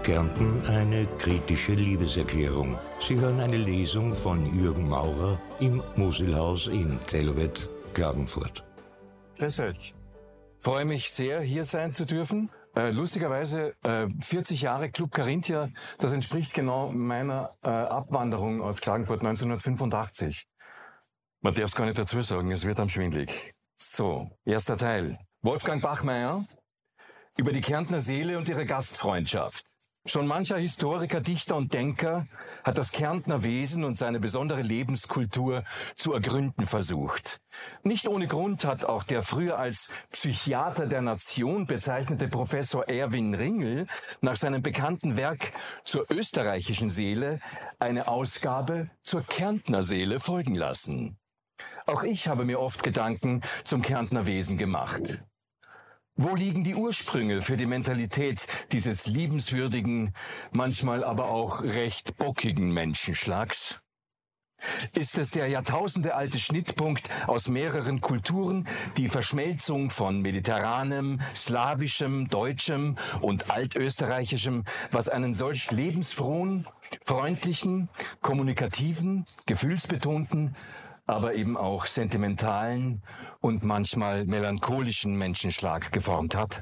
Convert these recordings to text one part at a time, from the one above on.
Kärnten eine kritische Liebeserklärung. Sie hören eine Lesung von Jürgen Maurer im Moselhaus in Zellowet, Klagenfurt. Grüß euch. Freue mich sehr, hier sein zu dürfen. Lustigerweise 40 Jahre Club Carinthia, das entspricht genau meiner Abwanderung aus Klagenfurt 1985. Man darf es gar nicht dazu sagen, es wird dann schwindlig. So, erster Teil. Wolfgang Bachmeier über die Kärntner Seele und ihre Gastfreundschaft. Schon mancher Historiker, Dichter und Denker hat das Kärntner Wesen und seine besondere Lebenskultur zu ergründen versucht. Nicht ohne Grund hat auch der früher als Psychiater der Nation bezeichnete Professor Erwin Ringel nach seinem bekannten Werk zur österreichischen Seele eine Ausgabe zur Kärntner Seele folgen lassen. Auch ich habe mir oft Gedanken zum Kärntner Wesen gemacht. Wo liegen die Ursprünge für die Mentalität dieses liebenswürdigen, manchmal aber auch recht bockigen Menschenschlags? Ist es der jahrtausendealte Schnittpunkt aus mehreren Kulturen, die Verschmelzung von mediterranem, slawischem, deutschem und altösterreichischem, was einen solch lebensfrohen, freundlichen, kommunikativen, gefühlsbetonten, aber eben auch sentimentalen und manchmal melancholischen Menschenschlag geformt hat?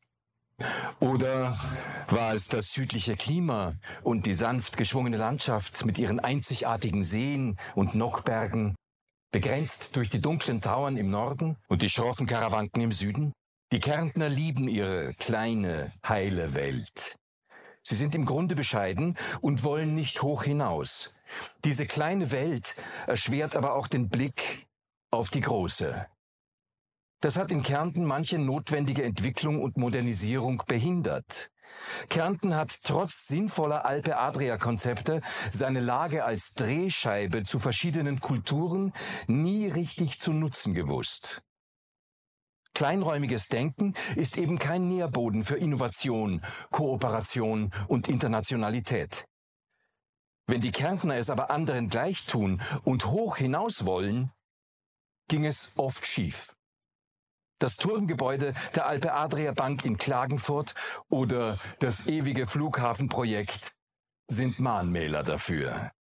Oder war es das südliche Klima und die sanft geschwungene Landschaft mit ihren einzigartigen Seen und Nockbergen, begrenzt durch die dunklen Tauern im Norden und die schroffen Karawanken im Süden? Die Kärntner lieben ihre kleine, heile Welt. Sie sind im Grunde bescheiden und wollen nicht hoch hinaus. Diese kleine Welt erschwert aber auch den Blick auf die große. Das hat in Kärnten manche notwendige Entwicklung und Modernisierung behindert. Kärnten hat trotz sinnvoller Alpe-Adria-Konzepte seine Lage als Drehscheibe zu verschiedenen Kulturen nie richtig zu nutzen gewusst. Kleinräumiges Denken ist eben kein Nährboden für Innovation, Kooperation und Internationalität. Wenn die Kärntner es aber anderen gleich tun und hoch hinaus wollen, ging es oft schief. Das Turmgebäude der Alpe Adria Bank in Klagenfurt oder das ewige Flughafenprojekt sind Mahnmäler dafür.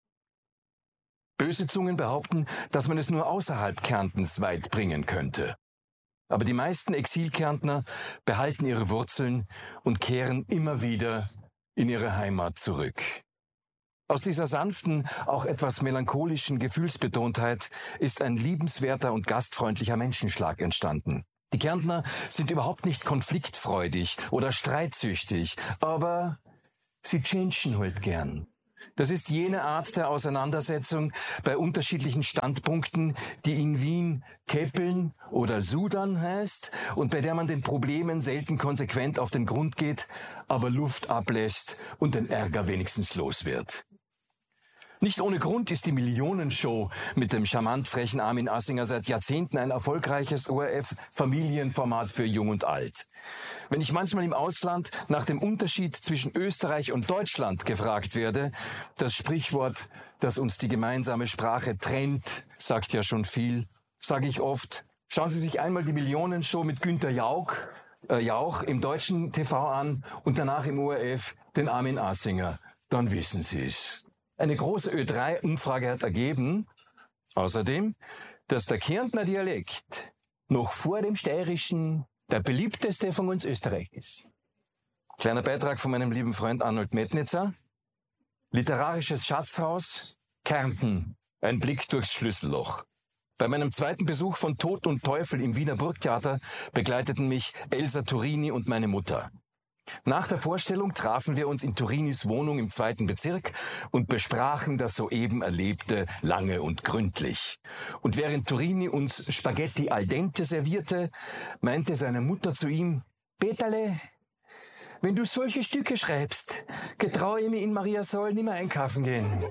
Böse Zungen behaupten, dass man es nur außerhalb Kärntens weit bringen könnte. Aber die meisten Exilkärntner behalten ihre Wurzeln und kehren immer wieder in ihre Heimat zurück. Aus dieser sanften, auch etwas melancholischen Gefühlsbetontheit ist ein liebenswerter und gastfreundlicher Menschenschlag entstanden. Die Kärntner sind überhaupt nicht konfliktfreudig oder streitsüchtig, aber sie changen halt gern. Das ist jene Art der Auseinandersetzung bei unterschiedlichen Standpunkten, die in Wien Keppeln oder Sudern heißt und bei der man den Problemen selten konsequent auf den Grund geht, aber Luft ablässt und den Ärger wenigstens los wird. Nicht ohne Grund ist die Millionenshow mit dem charmant frechen Armin Assinger seit Jahrzehnten ein erfolgreiches ORF-Familienformat für Jung und Alt. Wenn ich manchmal im Ausland nach dem Unterschied zwischen Österreich und Deutschland gefragt werde, das Sprichwort, das uns die gemeinsame Sprache trennt, sagt ja schon viel, sage ich oft, schauen Sie sich einmal die Millionenshow mit Günther Jauch im deutschen TV an und danach im ORF den Armin Assinger, dann wissen Sie es. Eine große Ö3-Umfrage hat ergeben, außerdem, dass der Kärntner Dialekt noch vor dem Steirischen der beliebteste von uns Österreich ist. Kleiner Beitrag von meinem lieben Freund Arnold Metnitzer. Literarisches Schatzhaus, Kärnten, ein Blick durchs Schlüsselloch. Bei meinem zweiten Besuch von Tod und Teufel im Wiener Burgtheater begleiteten mich Elsa Turini und meine Mutter. Nach der Vorstellung trafen wir uns in Turinis Wohnung im 2. Bezirk und besprachen das soeben Erlebte lange und gründlich. Und während Turini uns Spaghetti al dente servierte, meinte seine Mutter zu ihm, »Peterle, wenn du solche Stücke schreibst, getraue ich mich in Mariasol nimmer einkaufen gehen.«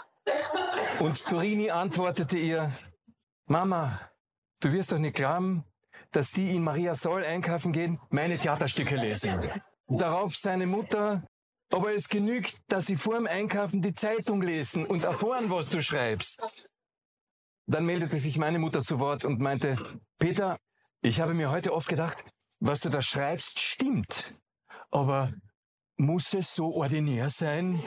Und Turini antwortete ihr, »Mama, du wirst doch nicht glauben, dass die in Mariasol einkaufen gehen, meine Theaterstücke lesen.« Darauf seine Mutter, aber es genügt, dass sie vor dem Einkaufen die Zeitung lesen und erfahren, was du schreibst. Dann meldete sich meine Mutter zu Wort und meinte, Peter, ich habe mir heute oft gedacht, was du da schreibst, stimmt. Aber Muss es so ordinär sein?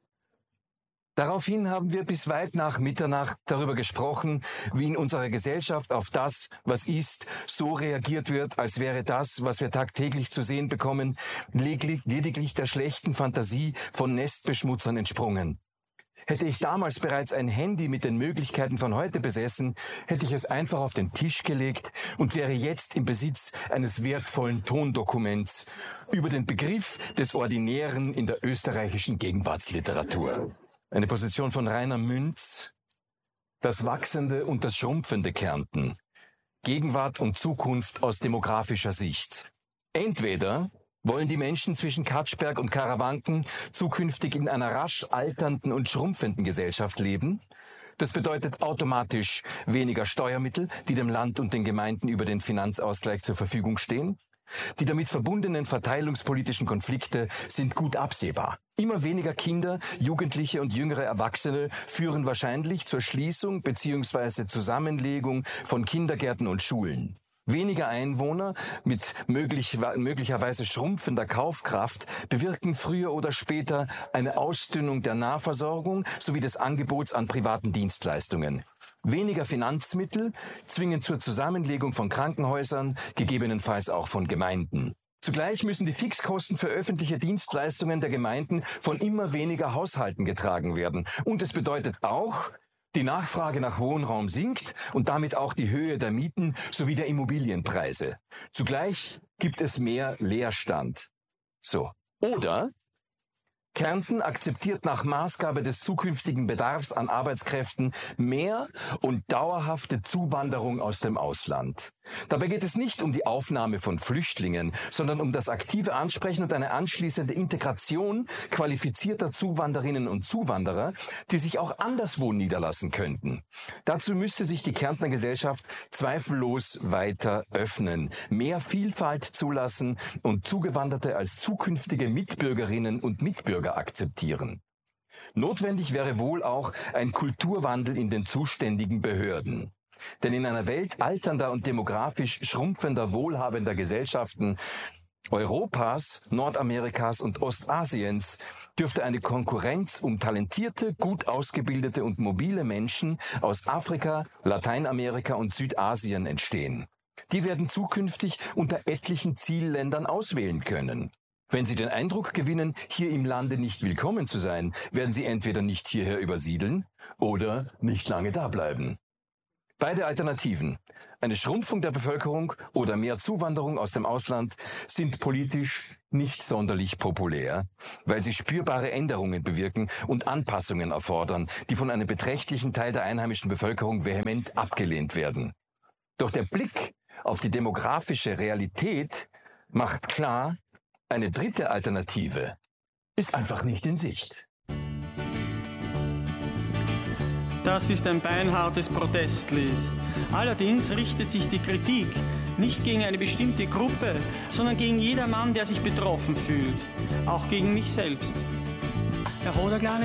Daraufhin haben wir bis weit nach Mitternacht darüber gesprochen, wie in unserer Gesellschaft auf das, was ist, so reagiert wird, als wäre das, was wir tagtäglich zu sehen bekommen, lediglich der schlechten Fantasie von Nestbeschmutzern entsprungen. Hätte ich damals bereits ein Handy mit den Möglichkeiten von heute besessen, hätte ich es einfach auf den Tisch gelegt und wäre jetzt im Besitz eines wertvollen Tondokuments über den Begriff des Ordinären in der österreichischen Gegenwartsliteratur. Eine Position von Rainer Münz, das wachsende und das schrumpfende Kärnten, Gegenwart und Zukunft aus demografischer Sicht. Entweder wollen die Menschen zwischen Katschberg und Karawanken zukünftig in einer rasch alternden und schrumpfenden Gesellschaft leben. Das bedeutet automatisch weniger Steuermittel, die dem Land und den Gemeinden über den Finanzausgleich zur Verfügung stehen. Die damit verbundenen verteilungspolitischen Konflikte sind gut absehbar. Immer weniger Kinder, Jugendliche und jüngere Erwachsene führen wahrscheinlich zur Schließung bzw. Zusammenlegung von Kindergärten und Schulen. Weniger Einwohner mit möglicherweise schrumpfender Kaufkraft bewirken früher oder später eine Ausdünnung der Nahversorgung sowie des Angebots an privaten Dienstleistungen. Weniger Finanzmittel zwingen zur Zusammenlegung von Krankenhäusern, gegebenenfalls auch von Gemeinden. Zugleich müssen die Fixkosten für öffentliche Dienstleistungen der Gemeinden von immer weniger Haushalten getragen werden. Und es bedeutet auch, die Nachfrage nach Wohnraum sinkt und damit auch die Höhe der Mieten sowie der Immobilienpreise. Zugleich gibt es mehr Leerstand. So. Oder Kärnten akzeptiert nach Maßgabe des zukünftigen Bedarfs an Arbeitskräften mehr und dauerhafte Zuwanderung aus dem Ausland. Dabei geht es nicht um die Aufnahme von Flüchtlingen, sondern um das aktive Ansprechen und eine anschließende Integration qualifizierter Zuwanderinnen und Zuwanderer, die sich auch anderswo niederlassen könnten. Dazu müsste sich die Kärntner Gesellschaft zweifellos weiter öffnen, mehr Vielfalt zulassen und Zugewanderte als zukünftige Mitbürgerinnen und Mitbürger akzeptieren. Notwendig wäre wohl auch ein Kulturwandel in den zuständigen Behörden. Denn in einer Welt alternder und demografisch schrumpfender, wohlhabender Gesellschaften Europas, Nordamerikas und Ostasiens dürfte eine Konkurrenz um talentierte, gut ausgebildete und mobile Menschen aus Afrika, Lateinamerika und Südasien entstehen. Die werden zukünftig unter etlichen Zielländern auswählen können. Wenn sie den Eindruck gewinnen, hier im Lande nicht willkommen zu sein, werden sie entweder nicht hierher übersiedeln oder nicht lange da bleiben. Beide Alternativen, eine Schrumpfung der Bevölkerung oder mehr Zuwanderung aus dem Ausland, sind politisch nicht sonderlich populär, weil sie spürbare Änderungen bewirken und Anpassungen erfordern, die von einem beträchtlichen Teil der einheimischen Bevölkerung vehement abgelehnt werden. Doch der Blick auf die demografische Realität macht klar, eine dritte Alternative ist einfach nicht in Sicht. Das ist ein beinhartes Protestlied. Allerdings richtet sich die Kritik nicht gegen eine bestimmte Gruppe, sondern gegen jedermann, der sich betroffen fühlt. Auch gegen mich selbst. Herr Roderglane,